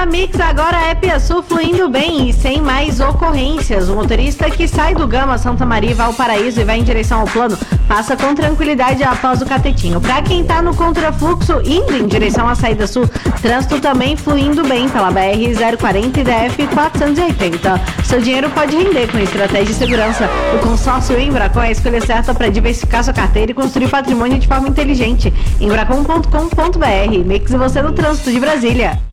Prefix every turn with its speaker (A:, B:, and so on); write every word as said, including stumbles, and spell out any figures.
A: A Mix agora é Piaçu fluindo bem e sem mais ocorrências. O motorista que sai do Gama, Santa Maria e Valparaíso e vai em direção ao plano, passa com tranquilidade após o catetinho. Para quem tá no contrafluxo, indo em direção à saída sul, trânsito também fluindo bem pela B R zero quarenta e D F quatrocentos e oitenta. Seu dinheiro pode render com estratégia de segurança. O consórcio Embracon é a escolha certa para diversificar sua carteira e construir patrimônio de forma inteligente. embracon ponto com ponto br. Mix e você no trânsito de Brasília.